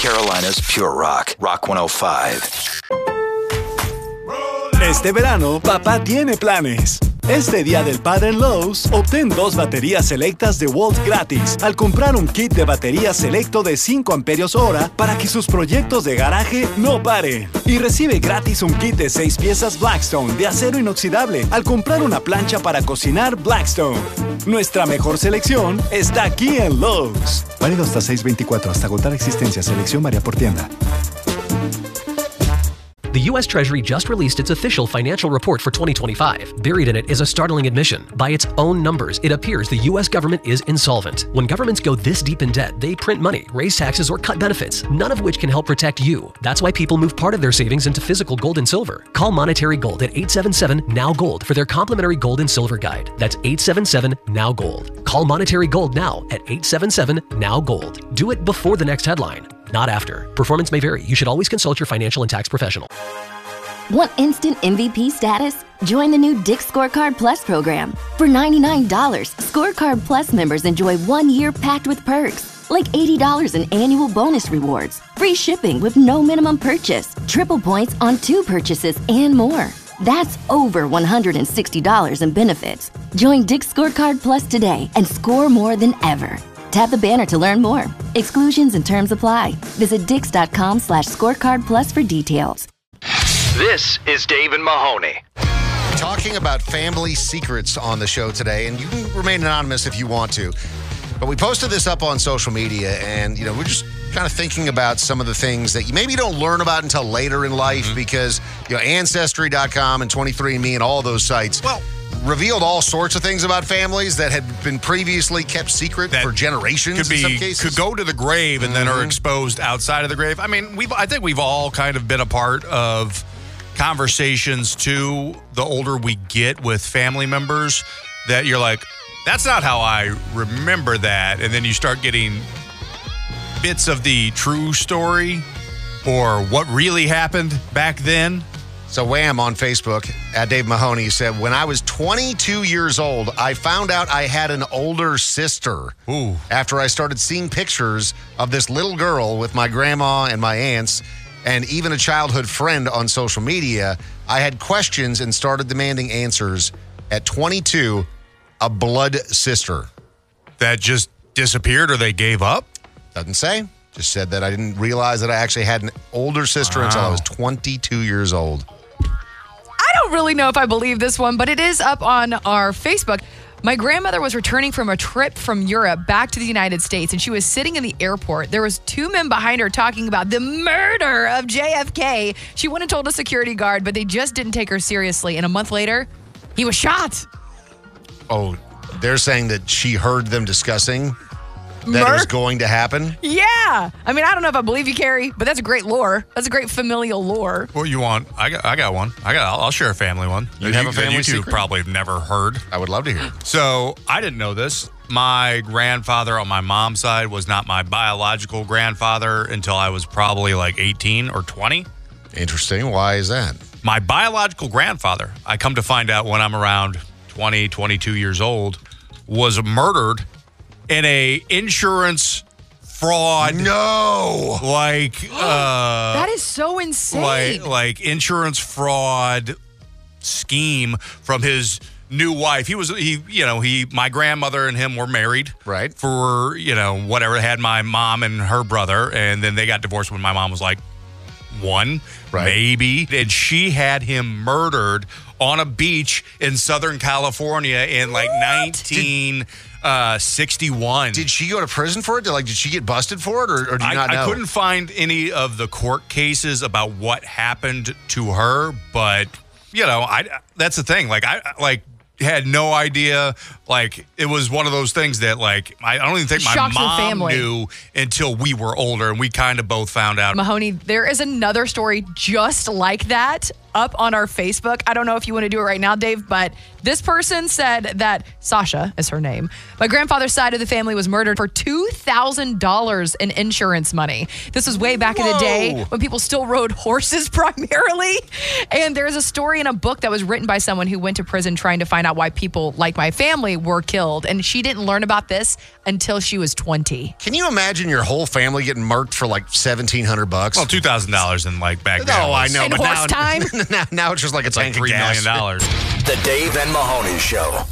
Carolina's Pure Rock. Rock 105. Este verano, papá tiene planes. Este Día del Padre en Lowe's, obtén 2 baterías selectas de Walt gratis al comprar un kit de batería selecto de 5 amperios hora para que sus proyectos de garaje no paren. Y recibe gratis un kit de 6 piezas Blackstone de acero inoxidable al comprar una plancha para cocinar Blackstone. Nuestra mejor selección está aquí en Lowe's. Válido hasta 6/24, hasta agotar existencia. Selección varía por tienda. The U.S. Treasury just released its official financial report for 2025. Buried in it is a startling admission. By its own numbers, it appears the U.S. government is insolvent. When governments go this deep in debt, they print money, raise taxes, or cut benefits, none of which can help protect you. That's why people move part of their savings into physical gold and silver. Call Monetary Gold at 877-NOW-GOLD for their complimentary gold and silver guide. That's 877-NOW-GOLD. Call Monetary Gold now at 877-NOW-GOLD. Do it before the next headline, not after. Performance may vary. You should always consult your financial and tax professional. Want instant MVP status? Join the new Dick's Scorecard Plus program. For $99, Scorecard Plus members enjoy 1 year packed with perks, like $80 in annual bonus rewards, free shipping with no minimum purchase, triple points on 2 purchases, and more. That's over $160 in benefits. Join Dick's Scorecard Plus today and score more than ever. Tap the banner to learn more. Exclusions and terms apply. Visit dix.com/scorecard plus for details. This is Dave and Mahoney. Talking about family secrets on the show today, and you can remain anonymous if you want to. But we posted this up on social media, and we're just kind of thinking about some of the things that you maybe don't learn about until later in life because Ancestry.com and 23andMe and all those sites revealed all sorts of things about families that had been previously kept secret for generations in some cases. Could go to the grave and then are exposed outside of the grave. I mean, I think we've all kind of been a part of conversations too, the older we get with family members, that you're like, that's not how I remember that. And then you start getting bits of the true story or what really happened back then. So Wham on Facebook, at Dave Mahoney, said, when I was 22 years old, I found out I had an older sister. Ooh. After I started seeing pictures of this little girl with my grandma and my aunts and even a childhood friend on social media, I had questions and started demanding answers. At 22, a blood sister. That just disappeared or they gave up? Doesn't say. Just said that I didn't realize that I actually had an older sister until I was 22 years old. I don't really know if I believe this one, but it is up on our Facebook. My grandmother was returning from a trip from Europe back to the United States, and she was sitting in the airport. There was 2 men behind her talking about the murder of JFK. She went and told a security guard, but they just didn't take her seriously. And a month later, he was shot. Oh, they're saying that she heard them discussing that it was going to happen? Yeah. I mean, I don't know if I believe you, Carrie, but that's a great lore. That's a great familial lore. What you want? I got one. I'll share a family one. You have a family secret? You probably have never heard. I would love to hear. So I didn't know this. My grandfather on my mom's side was not my biological grandfather until I was probably like 18 or 20. Interesting. Why is that? My biological grandfather, I come to find out when I'm around 20, 22 years old, was murdered in a insurance fraud. No. That is so insane. Like insurance fraud scheme from his new wife. My grandmother and him were married. Right. For, whatever, had my mom and her brother, and then they got divorced when my mom was like 1, maybe. And she had him murdered on a beach in Southern California in like 1961. Did she go to prison for it? Did she get busted for it, or do you not know? I couldn't find any of the court cases about what happened to her, but that's the thing. I had no idea. It was one of those things that I don't even think my mom knew until we were older, and we kind of both found out. Mahoney, there is another story just like that up on our Facebook. I don't know if you want to do it right now, Dave, but This person said that Sasha is her name. My grandfather's side of the family was murdered for $2,000 in insurance money. This was way back in the day when people still rode horses primarily. And there's a story in a book that was written by someone who went to prison trying to find out why people like my family were killed. And she didn't learn about this until she was 20. Can you imagine your whole family getting murked for like $1,700? Well, $2,000 in like back then. No, I know. In But horse time? now it's just like a tank $3 of gas. million. The Dave and Mahoney Show.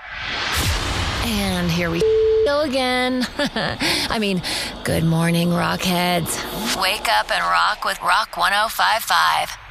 And here we go again. I mean, good morning, Rockheads. Wake up and rock with Rock 105.5.